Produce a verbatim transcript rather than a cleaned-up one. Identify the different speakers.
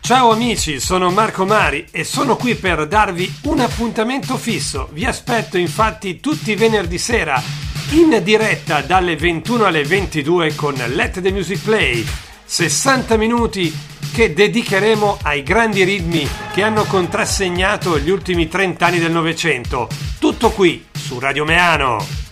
Speaker 1: Ciao amici, sono Marco Mari e sono qui per darvi un appuntamento fisso. Vi aspetto infatti tutti i venerdì sera in diretta dalle ventuno alle ventidue con Let the Music Play. sessanta minuti che dedicheremo ai grandi ritmi che hanno contrassegnato gli ultimi trenta anni del Novecento. Tutto qui su Radio Meano.